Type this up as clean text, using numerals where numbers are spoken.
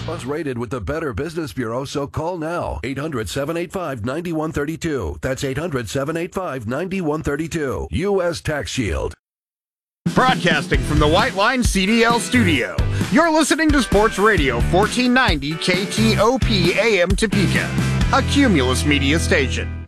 Was rated with the Better Business Bureau, so call now. 800-785-9132. That's 800-785-9132. U.S. Tax Shield. Broadcasting from the White Line CDL studio, you're listening to Sports Radio 1490 KTOP AM Topeka, a Cumulus Media station.